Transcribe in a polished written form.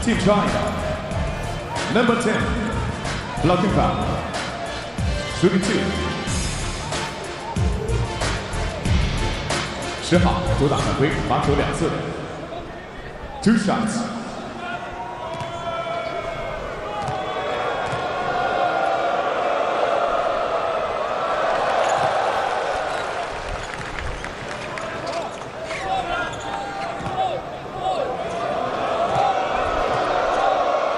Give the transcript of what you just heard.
Team China. Number 10, blocking foul. Shooting 2. 10号左打犯规，罚球2次。2 shots.